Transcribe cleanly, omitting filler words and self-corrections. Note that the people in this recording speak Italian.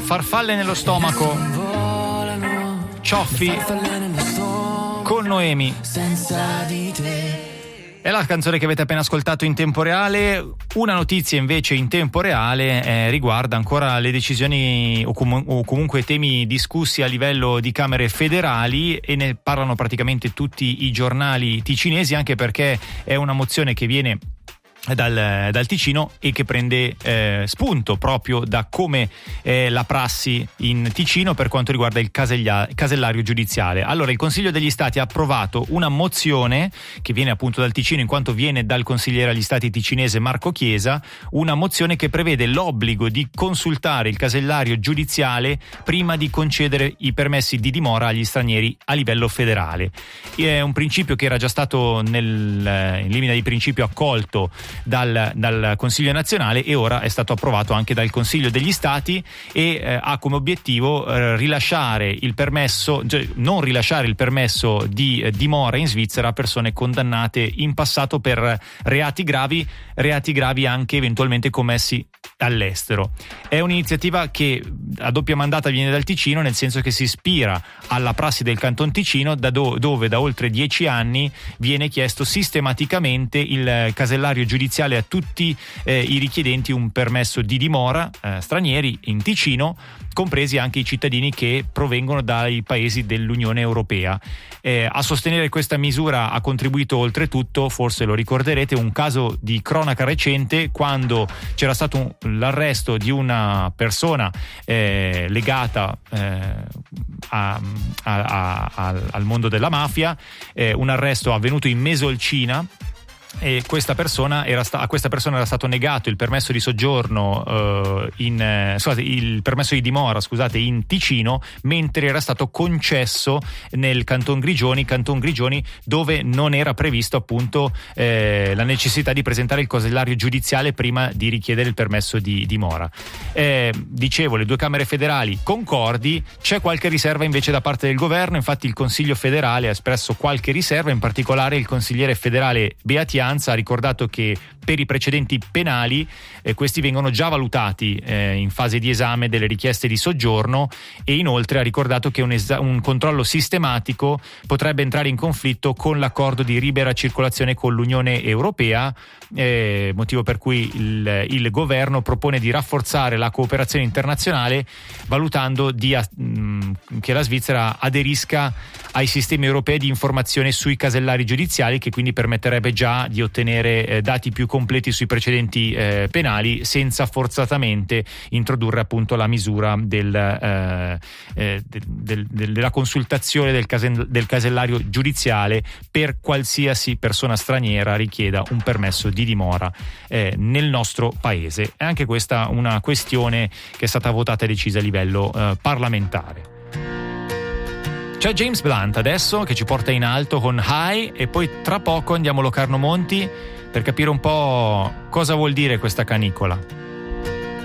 Farfalle nello stomaco, Cioffi con Noemi. È la canzone che avete appena ascoltato in tempo reale. Una notizia invece in tempo reale riguarda ancora le decisioni o comunque temi discussi a livello di Camere federali, e ne parlano praticamente tutti i giornali ticinesi, anche perché è una mozione che viene dal Ticino e che prende spunto proprio da come la prassi in Ticino per quanto riguarda il casellario giudiziale. Allora, il Consiglio degli Stati ha approvato una mozione che viene appunto dal Ticino, in quanto viene dal consigliere agli Stati ticinese Marco Chiesa, una mozione che prevede l'obbligo di consultare il casellario giudiziale prima di concedere i permessi di dimora agli stranieri a livello federale. È un principio che era già stato in linea di principio accolto dal Consiglio nazionale e ora è stato approvato anche dal Consiglio degli Stati, e ha come obiettivo rilasciare il permesso, cioè non rilasciare il permesso di dimora in Svizzera a persone condannate in passato per reati gravi anche eventualmente commessi all'estero. È un'iniziativa che a doppia mandata viene dal Ticino, nel senso che si ispira alla prassi del Canton Ticino, dove da oltre 10 anni viene chiesto sistematicamente il casellario giudiziale a tutti i richiedenti un permesso di dimora stranieri in Ticino, compresi anche i cittadini che provengono dai paesi dell'Unione Europea. A sostenere questa misura ha contribuito oltretutto, forse lo ricorderete, un caso di cronaca recente, quando c'era stato l'arresto di una persona legata al mondo della mafia, un arresto avvenuto in Mesolcina, e a questa persona era stato negato il permesso di soggiorno il permesso di dimora in Ticino, mentre era stato concesso nel Canton Grigioni dove non era previsto appunto la necessità di presentare il casellario giudiziale prima di richiedere il permesso di dimora. Dicevo, le due Camere federali concordi, c'è qualche riserva invece da parte del governo. Infatti il Consiglio federale ha espresso qualche riserva, in particolare il consigliere federale Beatianza ha ricordato che per i precedenti penali questi vengono già valutati in fase di esame delle richieste di soggiorno, e inoltre ha ricordato che un controllo sistematico potrebbe entrare in conflitto con l'accordo di libera circolazione con l'Unione Europea, motivo per cui il governo propone di rafforzare la cooperazione internazionale, valutando che la Svizzera aderisca ai sistemi europei di informazione sui casellari giudiziali, che quindi permetterebbe già di ottenere dati più completi sui precedenti penali, senza forzatamente introdurre appunto la misura della consultazione del casellario giudiziale per qualsiasi persona straniera richieda un permesso di dimora nel nostro paese. È anche questa una questione che è stata votata e decisa a livello parlamentare. C'è James Blunt adesso che ci porta in alto con High, e poi tra poco andiamo a Locarno Monti per capire un po' cosa vuol dire questa canicola.